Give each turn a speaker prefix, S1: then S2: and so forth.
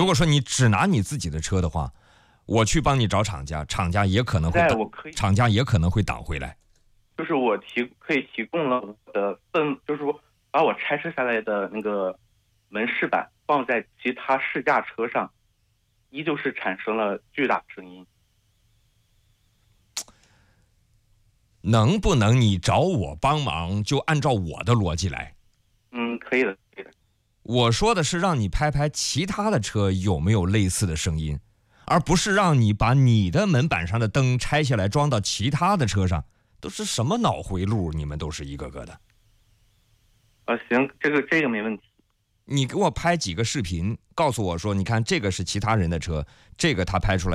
S1: 果说你只拿你自己的车的话，我去帮你找厂家，厂家也可能会挡回来。
S2: 就是我可以提供了我的就是说把我拆车下来的那个门饰板放在其他试驾车上，依旧是产生了巨大声音。
S1: 能不能你找我帮忙，就按照我的逻辑来？
S2: 可以的，可以的。
S1: 我说的是让你拍拍其他的车有没有类似的声音，而不是让你把你的门板上的灯拆下来装到其他的车上。都是什么脑回路？你们都是一个个的。
S2: 行，这个没问题。
S1: 你给我拍几个视频，告诉我说，你看这个是其他人的车，这个他拍出来